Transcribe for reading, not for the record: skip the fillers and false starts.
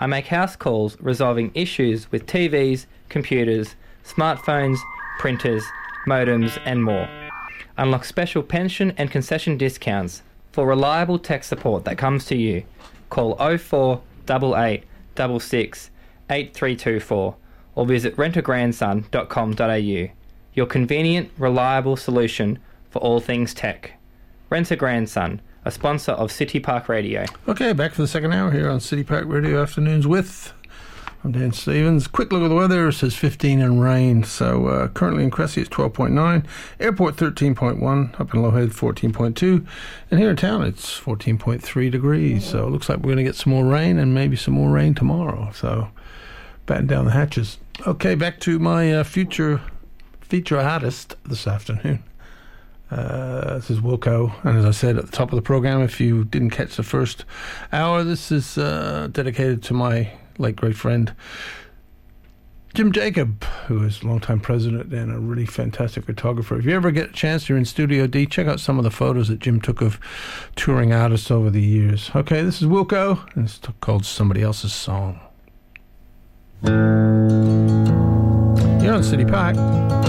I make house calls resolving issues with TVs, computers, smartphones, printers, modems and more. Unlock special pension and concession discounts for reliable tech support that comes to you. Call 0488 66 8324 or visit rentagrandson.com.au. Your convenient, reliable solution for all things tech. Rent a Grandson, a sponsor of City Park Radio. Okay, back for the second hour here on City Park Radio Afternoons with... I'm Dan Stevens. Quick look at the weather. It says 15 and rain. So currently in Cressy it's 12.9. Airport 13.1. Up in Lowhead 14.2. And here in town it's 14.3 degrees. So it looks like we're going to get some more rain and maybe some more rain tomorrow. So batten down the hatches. Okay, back to my feature artist this afternoon. This is Wilco, and as I said at the top of the program, if you didn't catch the first hour, this is dedicated to my late great friend Jim Jacob, who is a longtime president and a really fantastic photographer. If you ever get a chance, you're in Studio D, check out some of the photos that Jim took of touring artists over the years. Okay, this is Wilco, and it's called Somebody Else's Song. You're on City Park.